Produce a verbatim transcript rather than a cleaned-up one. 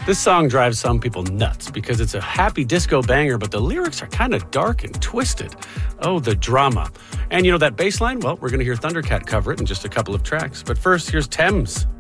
This song drives some people nuts because it's a happy disco banger, but the lyrics are kind of dark and twisted. Oh, the drama. And you know that bass line? Well, we're going to hear Thundercat cover it in just a couple of tracks. But first, here's Thames.